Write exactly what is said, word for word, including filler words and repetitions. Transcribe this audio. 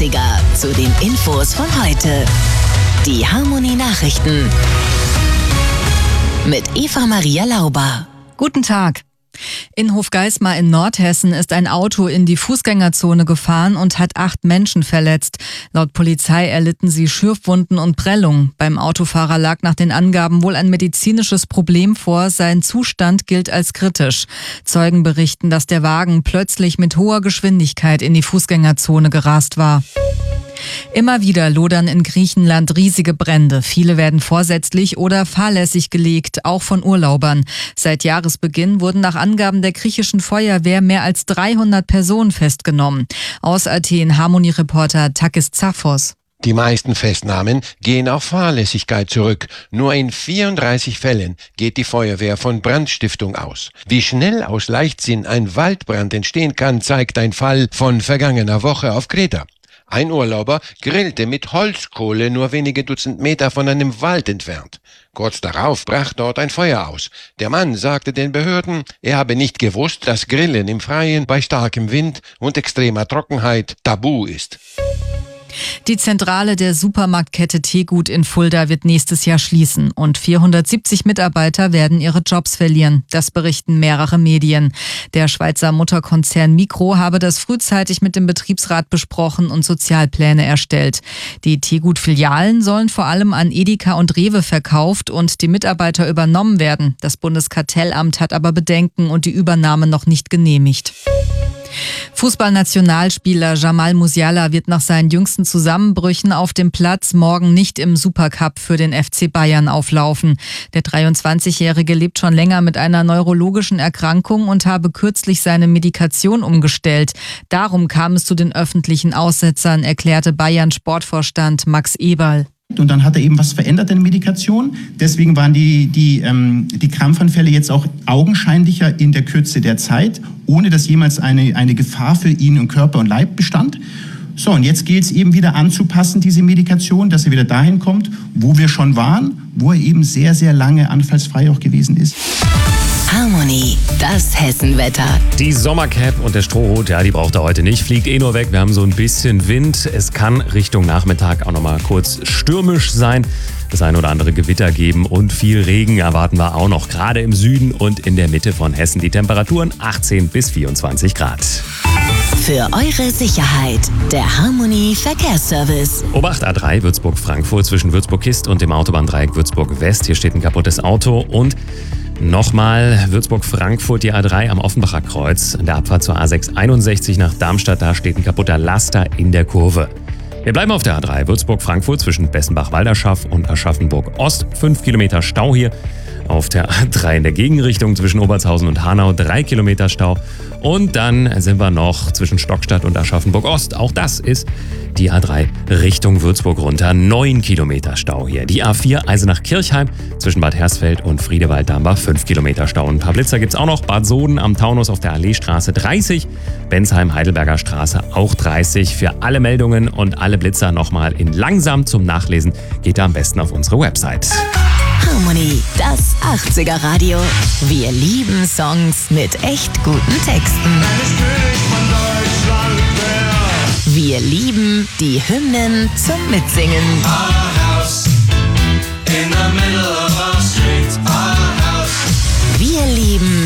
achtziger zu den Infos von heute. Die Harmony Nachrichten mit Eva Maria Lauber. Guten Tag. In Hofgeismar in Nordhessen ist ein Auto in die Fußgängerzone gefahren und hat acht Menschen verletzt. Laut Polizei erlitten sie Schürfwunden und Prellungen. Beim Autofahrer lag nach den Angaben wohl ein medizinisches Problem vor. Sein Zustand gilt als kritisch. Zeugen berichten, dass der Wagen plötzlich mit hoher Geschwindigkeit in die Fußgängerzone gerast war. Immer wieder lodern in Griechenland riesige Brände. Viele werden vorsätzlich oder fahrlässig gelegt, auch von Urlaubern. Seit Jahresbeginn wurden nach Angaben der griechischen Feuerwehr mehr als dreihundert Personen festgenommen. Aus Athen Harmony-Reporter Takis Zaphos. Die meisten Festnahmen gehen auf Fahrlässigkeit zurück. Nur in vierunddreißig Fällen geht die Feuerwehr von Brandstiftung aus. Wie schnell aus Leichtsinn ein Waldbrand entstehen kann, zeigt ein Fall von vergangener Woche auf Kreta. Ein Urlauber grillte mit Holzkohle nur wenige Dutzend Meter von einem Wald entfernt. Kurz darauf brach dort ein Feuer aus. Der Mann sagte den Behörden, er habe nicht gewusst, dass Grillen im Freien bei starkem Wind und extremer Trockenheit tabu ist. Die Zentrale der Supermarktkette Tegut in Fulda wird nächstes Jahr schließen und vierhundertsiebzig Mitarbeiter werden ihre Jobs verlieren. Das berichten mehrere Medien. Der Schweizer Mutterkonzern Migros habe das frühzeitig mit dem Betriebsrat besprochen und Sozialpläne erstellt. Die Tegut-Filialen sollen vor allem an Edeka und Rewe verkauft und die Mitarbeiter übernommen werden. Das Bundeskartellamt hat aber Bedenken und die Übernahme noch nicht genehmigt. Fußballnationalspieler Jamal Musiala wird nach seinen jüngsten Zusammenbrüchen auf dem Platz morgen nicht im Supercup für den F C Bayern auflaufen. Der dreiundzwanzigjährige lebt schon länger mit einer neurologischen Erkrankung und habe kürzlich seine Medikation umgestellt. Darum kam es zu den öffentlichen Aussetzern, erklärte Bayern-Sportvorstand Max Eberl. Und dann hat er eben was verändert in der Medikation. Deswegen waren die, die, ähm, die Krampfanfälle jetzt auch augenscheinlicher in der Kürze der Zeit, ohne dass jemals eine, eine Gefahr für ihn und Körper und Leib bestand. So, und jetzt gilt es eben wieder anzupassen, diese Medikation, dass er wieder dahin kommt, wo wir schon waren, wo er eben sehr, sehr lange anfallsfrei auch gewesen ist. Harmony, das Hessenwetter. Die Sommercap und der Strohhut, ja, die braucht er heute nicht. Fliegt eh nur weg. Wir haben so ein bisschen Wind. Es kann Richtung Nachmittag auch noch mal kurz stürmisch sein. Das ein oder andere Gewitter geben und viel Regen erwarten wir auch noch. Gerade im Süden und in der Mitte von Hessen. Die Temperaturen achtzehn bis vierundzwanzig Grad. Für eure Sicherheit, der Harmony Verkehrsservice. Obacht A drei Würzburg-Frankfurt zwischen Würzburg-Kist und dem Autobahndreieck Würzburg-West. Hier steht ein kaputtes Auto und nochmal Würzburg-Frankfurt, die A drei am Offenbacher Kreuz. In der Abfahrt zur A sechs einundsechzig nach Darmstadt, da steht ein kaputter Laster in der Kurve. Wir bleiben auf der A drei Würzburg-Frankfurt zwischen Bessenbach-Walderschaff und Aschaffenburg-Ost. Fünf Kilometer Stau hier. Auf der A drei in der Gegenrichtung zwischen Obertshausen und Hanau drei Kilometer Stau. Und dann sind wir noch zwischen Stockstadt und Aschaffenburg-Ost. Auch das ist die A drei Richtung Würzburg runter. neun Kilometer Stau hier. Die A vier Eisenach-Kirchheim zwischen Bad Hersfeld und Friedewald, da haben wir fünf Kilometer Stau. Und ein paar Blitzer gibt es auch noch. Bad Soden am Taunus auf der Alleestraße dreißig. Bensheim-Heidelberger Straße auch dreißig. Für alle Meldungen und alle Blitzer nochmal in langsam zum Nachlesen geht da am besten auf unsere Website. Harmony, das achtziger Radio. Wir lieben Songs mit echt guten Texten. Wir lieben die Hymnen zum Mitsingen. Wir lieben